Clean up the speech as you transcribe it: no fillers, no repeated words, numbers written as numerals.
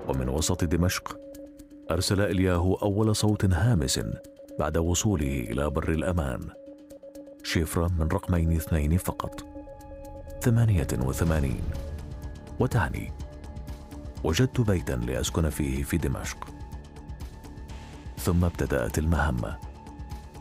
ومن وسط دمشق أرسل إلياهو أول صوت هامس بعد وصوله إلى بر الأمان، شفرة من رقمين 2 فقط، 88، وتعني: وجدت بيتا لأسكن فيه في دمشق. ثم ابتدأت المهمة.